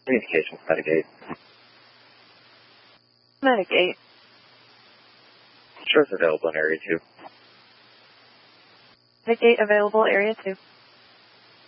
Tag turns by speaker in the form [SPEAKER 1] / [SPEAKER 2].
[SPEAKER 1] Communications, Medigate.
[SPEAKER 2] Medigate.
[SPEAKER 1] Sure is available in Area 2.
[SPEAKER 2] Medigate available, Area 2.